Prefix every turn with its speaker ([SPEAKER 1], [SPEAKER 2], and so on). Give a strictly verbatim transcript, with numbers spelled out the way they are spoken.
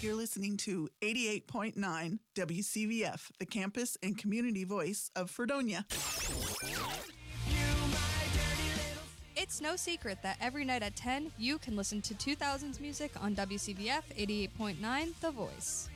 [SPEAKER 1] You're listening to eighty-eight point nine W C V F, the campus and community voice of Fredonia.
[SPEAKER 2] It's no secret that every night at ten, you can listen to two thousands music on W C V F eighty-eight point nine, The Voice.